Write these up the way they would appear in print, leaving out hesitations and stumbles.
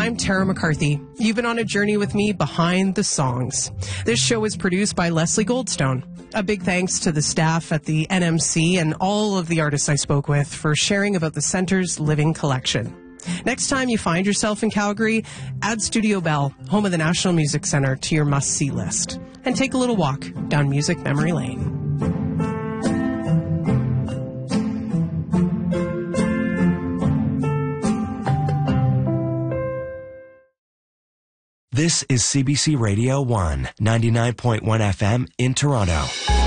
I'm Tara McCarthy. You've been on a journey with me behind the songs. This show is produced by Leslie Goldstone. A big thanks to the staff at the NMC and all of the artists I spoke with for sharing about the Centre's living collection. Next time you find yourself in Calgary, add Studio Bell, home of the National Music Centre, to your must-see list. And take a little walk down Music Memory Lane. This is CBC Radio 1, 99.1 FM in Toronto.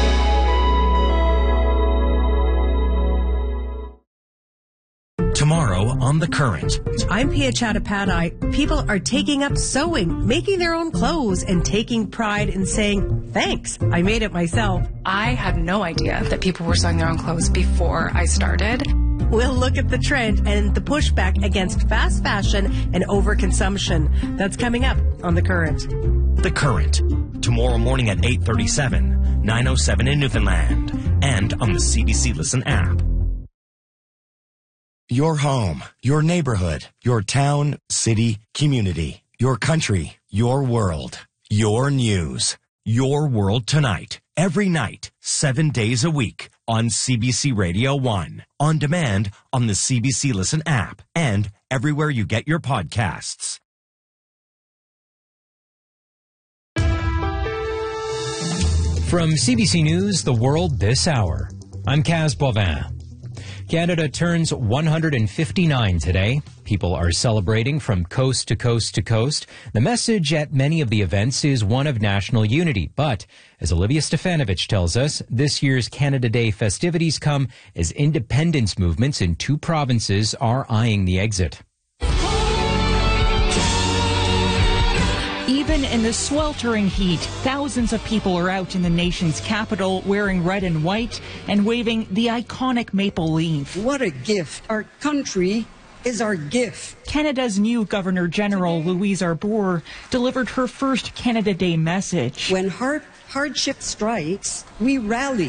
Tomorrow on The Current. I'm Pia Chattopadhyay. People are taking up sewing, making their own clothes, and taking pride in saying, thanks, I made it myself. I had no idea that people were sewing their own clothes before I started. We'll look at the trend and the pushback against fast fashion and overconsumption. That's coming up on The Current. The Current. Tomorrow morning at 8:37, 9:07 in Newfoundland, and on the CBC Listen app. Your home, your neighborhood, your town, city, community, your country, your world, your news. Your World Tonight. Every night, 7 days a week on CBC Radio 1. On demand on the CBC Listen app and everywhere you get your podcasts. From CBC News, The World This Hour, I'm Kaz Bovin. Canada turns 159 today. People are celebrating from coast to coast to coast. The message at many of the events is one of national unity. But, as Olivia Stefanovich tells us, this year's Canada Day festivities come as independence movements in 2 provinces are eyeing the exit. Even in the sweltering heat, thousands of people are out in the nation's capital wearing red and white and waving the iconic maple leaf. What a gift. Our country is our gift. Canada's new Governor-General, Louise Arbour, delivered her first Canada Day message. When hardship strikes, we rally.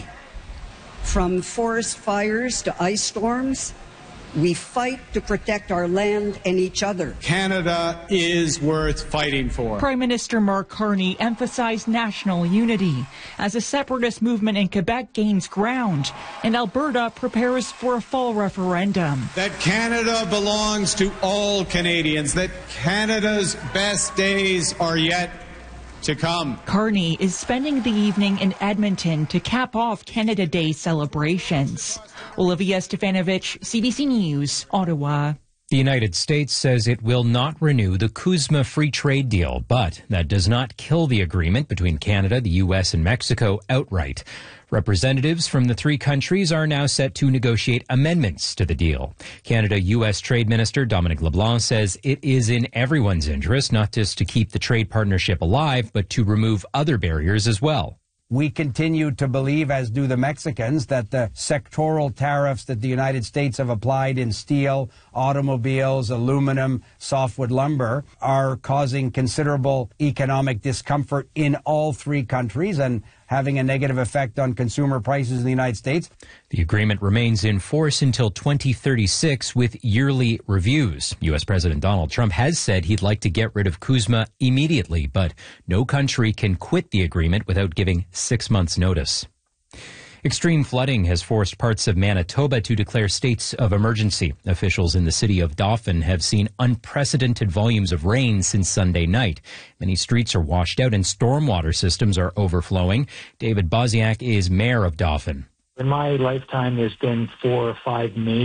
From forest fires to ice storms, we fight to protect our land and each other. Canada is worth fighting for. Prime Minister Mark Carney emphasized national unity as a separatist movement in Quebec gains ground and Alberta prepares for a fall referendum. That Canada belongs to all Canadians, that Canada's best days are yet to come. Carney is spending the evening in Edmonton to cap off Canada Day celebrations. Olivia Stefanovich, CBC News, Ottawa. The United States says it will not renew the CUSMA free trade deal, but that does not kill the agreement between Canada, the U.S., and Mexico outright. Representatives from the 3 countries are now set to negotiate amendments to the deal. Canada-U.S. Trade Minister Dominic LeBlanc says it is in everyone's interest not just to keep the trade partnership alive, but to remove other barriers as well. We continue to believe, as do the Mexicans, that the sectoral tariffs that the United States have applied in steel, automobiles, aluminum, softwood lumber are causing considerable economic discomfort in all 3 countries and having a negative effect on consumer prices in the United States. The agreement remains in force until 2036 with yearly reviews. U.S. President Donald Trump has said he'd like to get rid of CUSMA immediately, but no country can quit the agreement without giving 6 months' notice. Extreme flooding has forced parts of Manitoba to declare states of emergency. Officials in the city of Dauphin have seen unprecedented volumes of rain since Sunday night. Many streets are washed out and stormwater systems are overflowing. David Boziak is mayor of Dauphin. In my lifetime, there's been 4 or 5 major